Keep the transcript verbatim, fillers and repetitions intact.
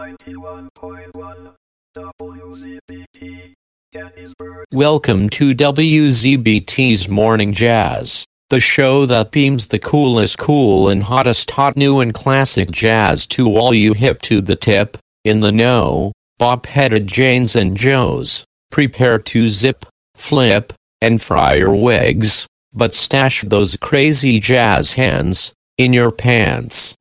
ninety-one point one W Z B T, Gettysburg. Welcome to W Z B T's Morning Jazz, the show that beams the coolest cool and hottest hot new and classic jazz to all you hip to the tip, in the know, bop-headed Janes and Joes. Prepare to zip, flip, and fry your wigs, but stash those crazy jazz hands in your pants.